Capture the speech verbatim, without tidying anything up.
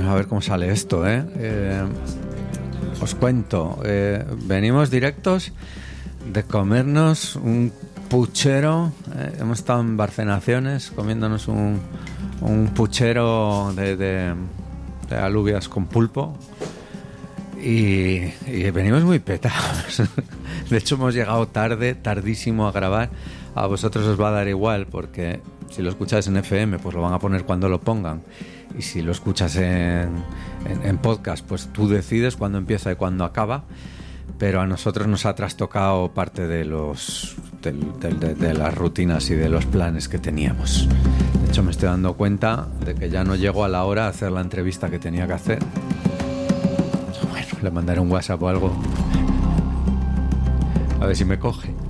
a ver cómo sale esto, ¿eh? eh os cuento, eh, venimos directos de comernos un puchero, eh, hemos estado en Barcenaciones comiéndonos un, un puchero de, de, de alubias con pulpo y, y venimos muy petados. De hecho hemos llegado tarde, tardísimo a grabar. A vosotros os va a dar igual porque si lo escucháis en F M pues lo van a poner cuando lo pongan, y si lo escuchas en, en, en podcast pues tú decides cuándo empieza y cuándo acaba. Pero a nosotros nos ha trastocado parte de los de, de, de, de las rutinas y de los planes que teníamos. De hecho me estoy dando cuenta de que ya no llego a la hora de hacer la entrevista que tenía que hacer. Bueno, le mandaré un WhatsApp o algo a ver si me coge.